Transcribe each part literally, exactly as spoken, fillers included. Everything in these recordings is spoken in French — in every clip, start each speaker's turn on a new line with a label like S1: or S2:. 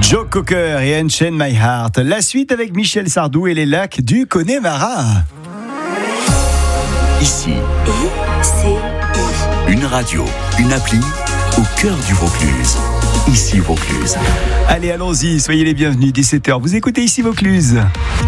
S1: Joe Cocker et Unchain My Heart. La suite avec Michel Sardou et les lacs du Connemara.
S2: Ici,
S3: I C I.
S2: une radio, une appli au cœur du Vaucluse. Ici Vaucluse.
S1: Allez, allons-y, soyez les bienvenus, dix-sept heures. Vous écoutez Ici Vaucluse.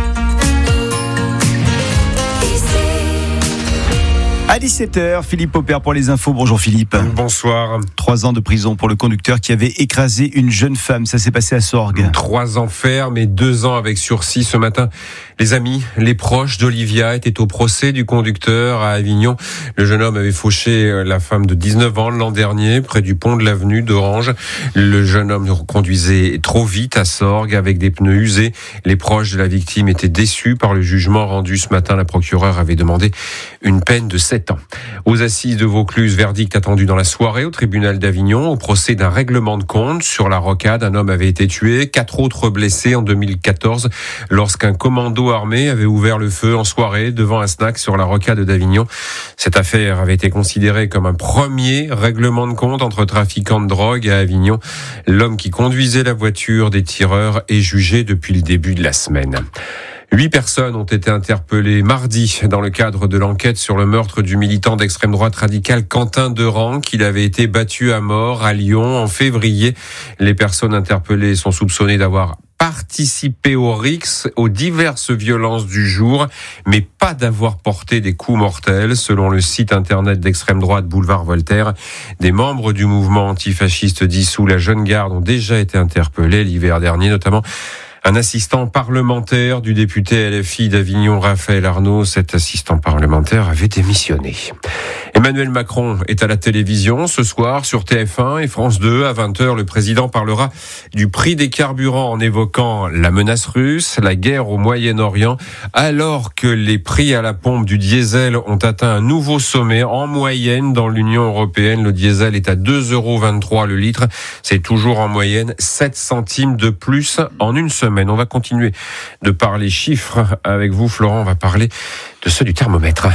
S1: À dix-sept heures, Philippe Aubert pour les infos. Bonjour Philippe.
S4: Bonsoir.
S1: Trois ans de prison pour le conducteur qui avait écrasé une jeune femme. Ça s'est passé à Sorgues.
S4: Trois ans ferme et deux ans avec sursis. Ce matin, les amis, les proches d'Olivia étaient au procès du conducteur à Avignon. Le jeune homme avait fauché la femme de dix-neuf ans l'an dernier près du pont de l'avenue d'Orange. Le jeune homme conduisait trop vite à Sorgues avec des pneus usés. Les proches de la victime étaient déçus par le jugement rendu ce matin. La procureure avait demandé une peine de sept ans. Aux assises de Vaucluse, verdict attendu dans la soirée au tribunal d'Avignon au procès d'un règlement de compte sur la rocade. Un homme avait été tué, quatre autres blessés en deux mille quatorze lorsqu'un commando armé avait ouvert le feu en soirée devant un snack sur la rocade d'Avignon. Cette affaire avait été considérée comme un premier règlement de compte entre trafiquants de drogue à Avignon. L'homme qui conduisait la voiture des tireurs est jugé depuis le début de la semaine. Huit personnes ont été interpellées mardi dans le cadre de l'enquête sur le meurtre du militant d'extrême droite radicale Quentin Derenc. Il avait été battu à mort à Lyon en février. Les personnes interpellées sont soupçonnées d'avoir participé au R I X, aux diverses violences du jour, mais pas d'avoir porté des coups mortels. Selon le site internet d'extrême droite Boulevard Voltaire, des membres du mouvement antifasciste dissous La Jeune Garde ont déjà été interpellés l'hiver dernier, notamment un assistant parlementaire du député L F I d'Avignon, Raphaël Arnaud. Cet assistant parlementaire avait démissionné. Emmanuel Macron est à la télévision ce soir sur T F un et France deux. À vingt heures, le président parlera du prix des carburants en évoquant la menace russe, la guerre au Moyen-Orient, alors que les prix à la pompe du diesel ont atteint un nouveau sommet. En moyenne, dans l'Union européenne, le diesel est à deux euros vingt-trois le litre. C'est toujours en moyenne sept centimes de plus en une semaine. On va continuer de parler chiffres avec vous, Florent. On va parler de ceux du thermomètre.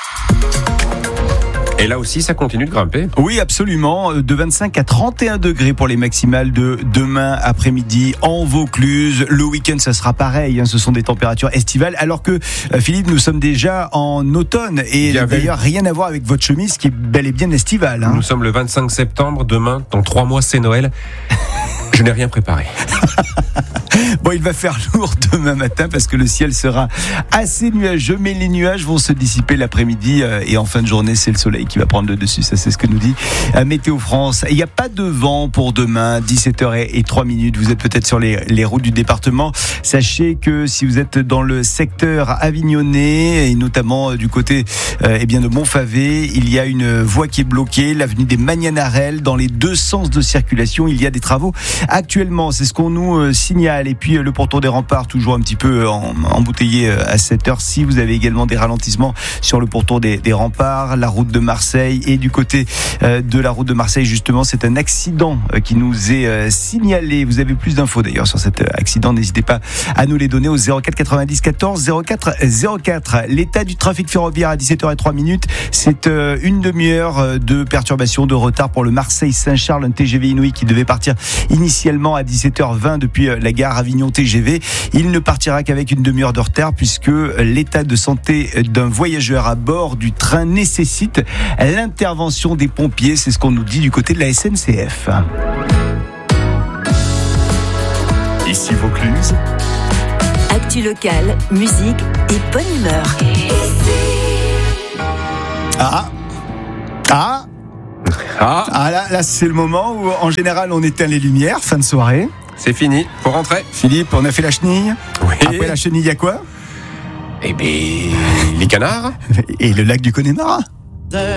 S4: Et là aussi, ça continue de grimper.
S1: Oui, absolument. De vingt-cinq à trente et un degrés pour les maximales de demain après-midi en Vaucluse. Le week-end, ça sera pareil. Hein. Ce sont des températures estivales. Alors que, Philippe, nous sommes déjà en automne. Et d'ailleurs, rien à voir avec votre chemise qui est bel et bien estivale. Hein.
S4: Nous sommes le vingt-cinq septembre. Demain, dans trois mois, c'est Noël. Je n'ai rien préparé.
S1: Bon, il va faire lourd demain matin parce que le ciel sera assez nuageux, mais les nuages vont se dissiper l'après-midi et en fin de journée, c'est le soleil qui va prendre le dessus. Ça, c'est ce que nous dit Météo France. Il n'y a pas de vent pour demain, dix-sept heures et trois minutes. Vous êtes peut-être sur les, les routes du département. Sachez que si vous êtes dans le secteur avignonnais et notamment du côté euh, eh bien de Montfavet, il y a une voie qui est bloquée, l'avenue des Magnanarelles, dans les deux sens de circulation. Il y a des travaux actuellement, c'est ce qu'on nous euh, signale. Et puis euh, le ponton des Remparts, toujours un petit peu en, embouteillé euh, à cette heure-ci. Vous avez également des ralentissements sur le ponton des, des Remparts, la route de Marseille. Et du côté euh, de la route de Marseille, justement, c'est un accident euh, qui nous est euh, signalé. Vous avez plus d'infos d'ailleurs sur cet euh, accident. N'hésitez pas à nous les donner au zéro quatre quatre-vingt-dix quatorze zéro quatre zéro quatre. L'état du trafic ferroviaire à dix-sept heures et trois minutes, c'est euh, une demi-heure de perturbation, de retard pour le Marseille-Saint-Charles, un T G V Inouï qui devait partir initialement à dix-sept heures vingt depuis la gare Avignon T G V. Il ne partira qu'avec une demi-heure de retard puisque l'état de santé d'un voyageur à bord du train nécessite l'intervention des pompiers. C'est ce qu'on nous dit du côté de la S N C F.
S2: Ici Vaucluse.
S3: Actu locale, musique et bonne humeur.
S1: Ah Ah
S4: Ah,
S1: Ah là, là c'est le moment où en général on éteint les lumières, fin de soirée.
S4: c'est fini. Faut rentrer.
S1: Philippe, on a fait la chenille.
S4: Oui.
S1: Après la chenille, il y a quoi?
S4: Eh bien, les canards.
S1: Et le lac du Connemara.